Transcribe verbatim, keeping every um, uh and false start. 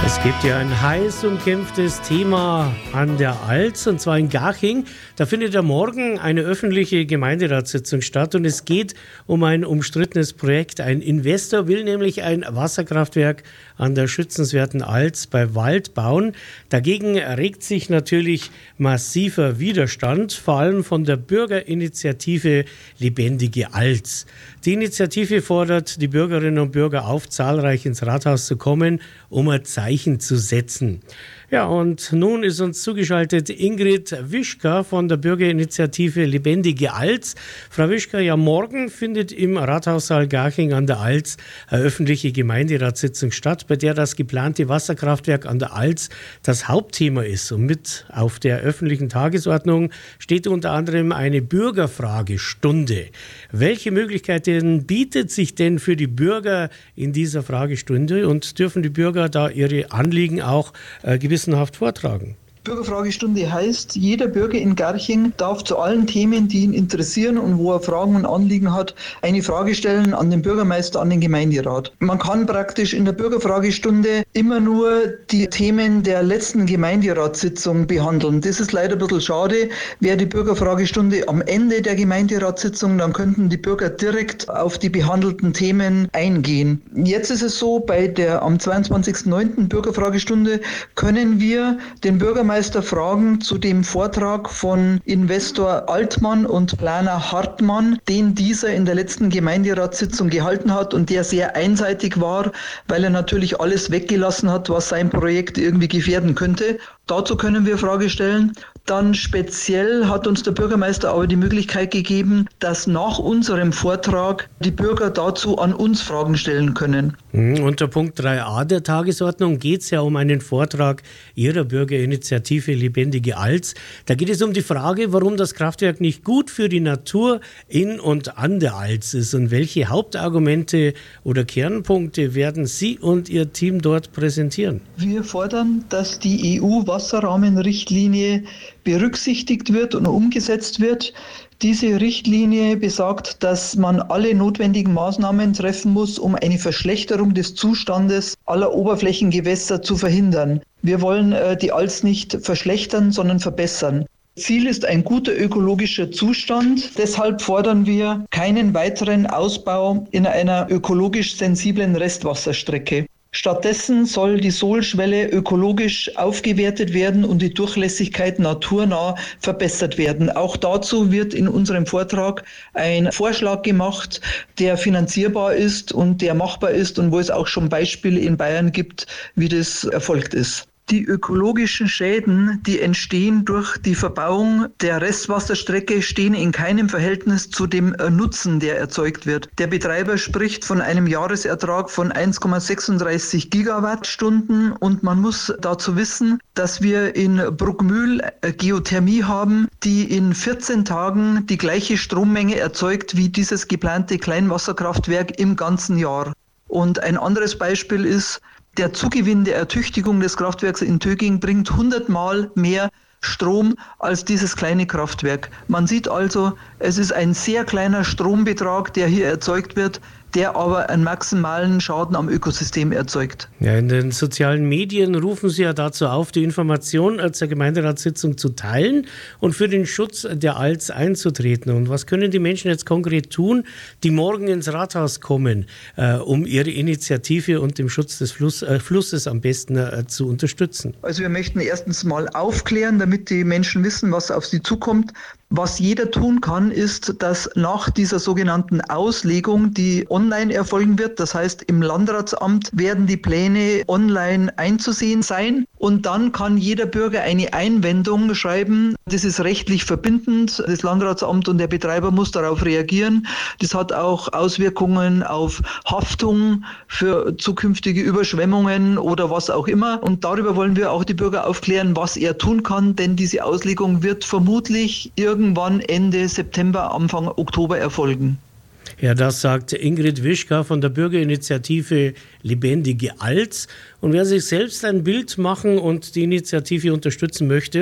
Es gibt ja ein heiß umkämpftes Thema an der Alz, und zwar in Garching. Da findet ja morgen eine öffentliche Gemeinderatssitzung statt, und es geht um ein umstrittenes Projekt. Ein Investor will nämlich ein Wasserkraftwerk an der schützenswerten Alz bei Wald bauen. Dagegen regt sich natürlich massiver Widerstand, vor allem von der Bürgerinitiative Lebendige Alz. Die Initiative fordert die Bürgerinnen und Bürger auf, zahlreich ins Rathaus zu kommen, um ein Zeichen zu setzen. Ja, und nun ist uns zugeschaltet Ingrid Wischka von der Bürgerinitiative Lebendige Alz. Frau Wischka, ja, morgen findet im Rathaussaal Garching an der Alz eine öffentliche Gemeinderatssitzung statt, bei der das geplante Wasserkraftwerk an der Alz das Hauptthema ist. Und mit auf der öffentlichen Tagesordnung steht unter anderem eine Bürgerfragestunde. Welche Möglichkeiten bietet sich denn für die Bürger in dieser Fragestunde, und dürfen die Bürger da ihre Anliegen auch äh, gewissenhaft vortragen? Bürgerfragestunde heißt, jeder Bürger in Garching darf zu allen Themen, die ihn interessieren und wo er Fragen und Anliegen hat, eine Frage stellen an den Bürgermeister, an den Gemeinderat. Man kann praktisch in der Bürgerfragestunde immer nur die Themen der letzten Gemeinderatssitzung behandeln. Das ist leider ein bisschen schade. Wäre die Bürgerfragestunde am Ende der Gemeinderatssitzung, dann könnten die Bürger direkt auf die behandelten Themen eingehen. Jetzt ist es so, bei der am zweiundzwanzigsten neunten Bürgerfragestunde können wir den Bürgermeister Fragen zu dem Vortrag von Investor Altmann und Planer Hartmann, den dieser in der letzten Gemeinderatssitzung gehalten hat und der sehr einseitig war, weil er natürlich alles weggelassen hat, was sein Projekt irgendwie gefährden könnte. Dazu können wir Frage stellen. Dann speziell hat uns der Bürgermeister aber die Möglichkeit gegeben, dass nach unserem Vortrag die Bürger dazu an uns Fragen stellen können. Unter Punkt drei a der Tagesordnung geht es ja um einen Vortrag Ihrer Bürgerinitiative Lebendige Alz. Da geht es um die Frage, warum das Kraftwerk nicht gut für die Natur in und an der Alz ist, und welche Hauptargumente oder Kernpunkte werden Sie und Ihr Team dort präsentieren? Wir fordern, dass die E U-Wasserrahmenrichtlinie berücksichtigt wird und umgesetzt wird. Diese Richtlinie besagt, dass man alle notwendigen Maßnahmen treffen muss, um eine Verschlechterung des Zustandes aller Oberflächengewässer zu verhindern. Wir wollen äh, die Alz nicht verschlechtern, sondern verbessern. Ziel ist ein guter ökologischer Zustand. Deshalb fordern wir keinen weiteren Ausbau in einer ökologisch sensiblen Restwasserstrecke. Stattdessen soll die Sohlschwelle ökologisch aufgewertet werden und die Durchlässigkeit naturnah verbessert werden. Auch dazu wird in unserem Vortrag ein Vorschlag gemacht, der finanzierbar ist und der machbar ist und wo es auch schon Beispiele in Bayern gibt, wie das erfolgt ist. Die ökologischen Schäden, die entstehen durch die Verbauung der Restwasserstrecke, stehen in keinem Verhältnis zu dem Nutzen, der erzeugt wird. Der Betreiber spricht von einem Jahresertrag von eins Komma sechsunddreißig Gigawattstunden, und man muss dazu wissen, dass wir in Bruckmühl Geothermie haben, die in vierzehn Tagen die gleiche Strommenge erzeugt wie dieses geplante Kleinwasserkraftwerk im ganzen Jahr. Und ein anderes Beispiel ist, der Zugewinn der Ertüchtigung des Kraftwerks in Töging bringt hundertmal mehr Strom als dieses kleine Kraftwerk. Man sieht also, es ist ein sehr kleiner Strombetrag, der hier erzeugt wird, der aber einen maximalen Schaden am Ökosystem erzeugt. Ja, in den sozialen Medien rufen Sie ja dazu auf, die Informationen zur Gemeinderatssitzung zu teilen und für den Schutz der Alz einzutreten. Und was können die Menschen jetzt konkret tun, die morgen ins Rathaus kommen, äh, um ihre Initiative und den Schutz des Fluss, äh, Flusses am besten äh, zu unterstützen? Also wir möchten erstens mal aufklären, damit die Menschen wissen, was auf sie zukommt. Was jeder tun kann, ist, dass nach dieser sogenannten Auslegung, die online erfolgen wird, das heißt im Landratsamt werden die Pläne online einzusehen sein, und dann kann jeder Bürger eine Einwendung schreiben. Das ist rechtlich verbindend. Das Landratsamt und der Betreiber muss darauf reagieren. Das hat auch Auswirkungen auf Haftung für zukünftige Überschwemmungen oder was auch immer. Und darüber wollen wir auch die Bürger aufklären, was er tun kann, denn diese Auslegung wird vermutlich irgendwann Ende September, Anfang Oktober erfolgen. Ja, das sagt Ingrid Wischka von der Bürgerinitiative Lebendige Alz. Und wer sich selbst ein Bild machen und die Initiative unterstützen möchte,